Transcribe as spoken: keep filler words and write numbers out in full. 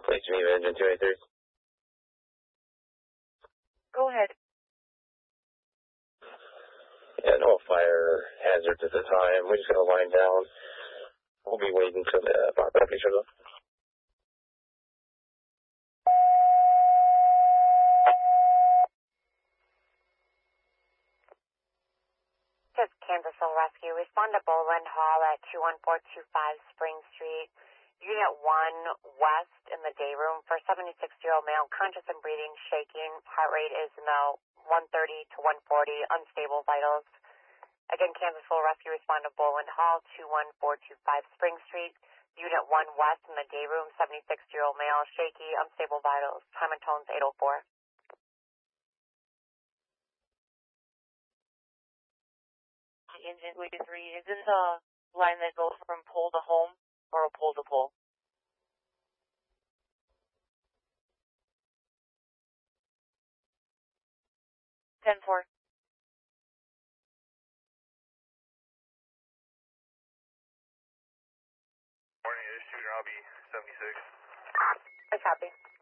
Lake Geneva, engine two eighty-three. Go ahead. Yeah, no fire hazards at the time. We just got to line down. We'll be waiting for the fire picture though. This is Kansasville Rescue. Respond to Boland Hall at two one four two five Spring Street. Unit one west in the day room for seventy-six-year-old male, conscious and breathing, shaking. Heart rate is in the one thirty to one forty, unstable vitals. Again, Kansasville Rescue, respond to Boland Hall, two one four two five Spring Street. Unit one west in the day room, seventy-six-year-old male, shaky, unstable vitals. Time and tones eight oh four. Engine two eighty-three, isn't the line that goes from pole to home or a pole to pole? ten four. Morning, this is Shooter, I'll be seventy-six. I copy.